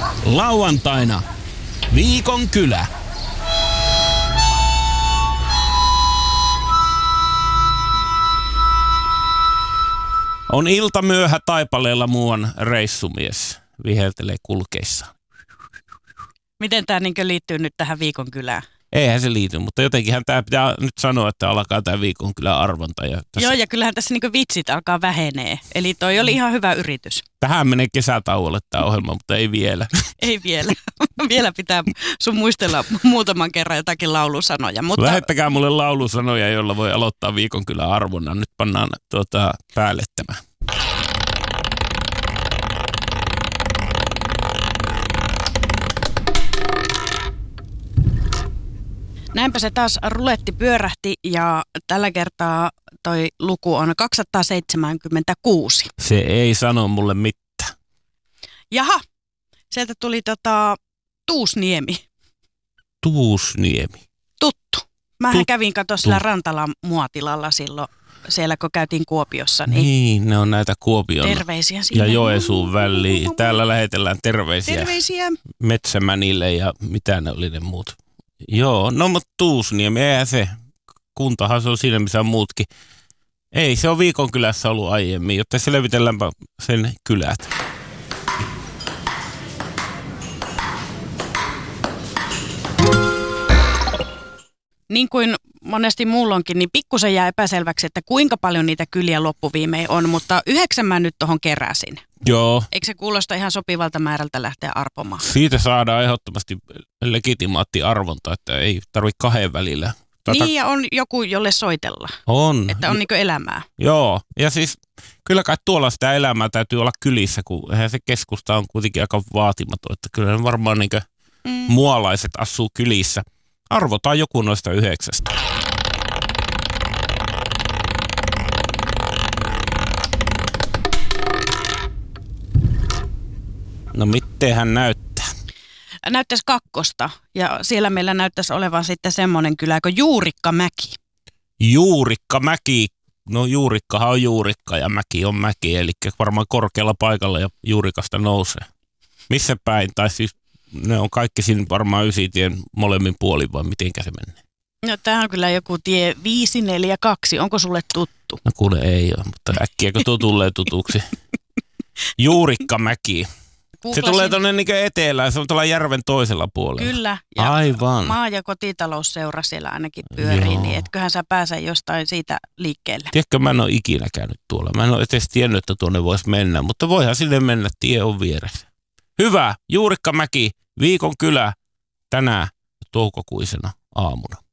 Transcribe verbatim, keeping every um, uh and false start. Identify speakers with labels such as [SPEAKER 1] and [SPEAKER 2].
[SPEAKER 1] Lauantaina Viikon kylä. On ilta myöhä Taipaleella muuan reissumies. Viheltelee kulkeissa.
[SPEAKER 2] Miten tämä niin liittyy nyt tähän Viikon kylään?
[SPEAKER 1] Eihän se liity, mutta jotenkinhän tämä pitää nyt sanoa, että alkaa tämä Viikon kylän arvonta. Ja tässä...
[SPEAKER 2] Joo, ja kyllähän tässä niin vitsit alkaa vähenee. Eli toi oli ihan hyvä yritys.
[SPEAKER 1] Tähän menee kesätauolle tämä ohjelma, mutta ei vielä.
[SPEAKER 2] Ei vielä. Vielä pitää sun muistella muutaman kerran jotakin laulusanoja. Mutta...
[SPEAKER 1] Lähettäkää mulle laulusanoja, joilla voi aloittaa Viikon kylän arvonnan. Nyt pannaan tuota, päälle tämä.
[SPEAKER 2] Näinpä se taas ruletti pyörähti ja tällä kertaa toi luku on kaksisataaseitsemänkymmentäkuusi.
[SPEAKER 1] Se ei sano mulle mitään.
[SPEAKER 2] Jaha, sieltä tuli tota Tuusniemi.
[SPEAKER 1] Tuusniemi.
[SPEAKER 2] Tuttu. Mähän
[SPEAKER 1] Tut-
[SPEAKER 2] kävin kato sillä Rantalan muotilalla silloin, siellä kun käytiin Kuopiossa.
[SPEAKER 1] Niin, niin ne on näitä Kuopion
[SPEAKER 2] terveisiä sinne.
[SPEAKER 1] Ja Joensuun väliin. Täällä lähetellään terveisiä.
[SPEAKER 2] Terveisiä.
[SPEAKER 1] Metsämänille ja mitä ne oli ne muut. Joo, no mutta Tuusniemi, eihän se. Kuntahan se on siinä, missä on muutkin. Ei, se on Viikon kylässä ollut aiemmin, jotta selvitelläänpä sen kylät.
[SPEAKER 2] Niin kuin monesti muulloinkin, niin pikkusen jää epäselväksi, että kuinka paljon niitä kyliä loppuviimein on, mutta yhdeksän mä nyt tohon keräsin.
[SPEAKER 1] Joo.
[SPEAKER 2] Eikö se kuulosta ihan sopivalta määrältä lähteä arpomaan?
[SPEAKER 1] Siitä saadaan ehdottomasti legitimaatti arvonta, että ei tarvitse kahden välillä.
[SPEAKER 2] Tätä... Niin, ja on joku, jolle soitella.
[SPEAKER 1] On.
[SPEAKER 2] Että on niinku elämää.
[SPEAKER 1] Joo, ja siis kyllä kai tuolla sitä elämää täytyy olla kylissä, kun eihän se keskusta on kuitenkin aika vaatimaton, että kyllä ne varmaan niinku mm. mualaiset asuu kylissä. Arvotaan joku noista yhdeksästä. No miten hän näyttää?
[SPEAKER 2] Näyttäisi kakkosta ja siellä meillä näyttäisi olevan sitten semmoinen kylä kuin Juurikkamäki.
[SPEAKER 1] Juurikkamäki. No juurikkahan on juurikka ja mäki on mäki, eli varmaan korkealla paikalla ja juurikasta nousee. Missä päin? Tai siis ne on kaikki siinä varmaan Ysitien molemmin puolin vai mitenkä se menee?
[SPEAKER 2] No tämä on kyllä joku tie viisi neljä kaksi. Onko sulle tuttu?
[SPEAKER 1] No kuule ei ole, mutta äkkiäkö tuo tulee tutuksi? Juurikkamäki. Se tulee tuonne niin etelään, se on tuolla järven toisella puolella.
[SPEAKER 2] Kyllä. Ja
[SPEAKER 1] aivan.
[SPEAKER 2] Maa- ja kotitalousseura siellä ainakin pyörii, joo. Niin etköhän sä pääse jostain siitä liikkeelle.
[SPEAKER 1] Tiedätkö, mä en ole ikinä käynyt tuolla. Mä en ole edes tiennyt, että tuonne voisi mennä, mutta voihan sinne mennä, tie on vieressä. Hyvä, Juurikkamäki, Viikon kylä, tänään toukokuisena aamuna.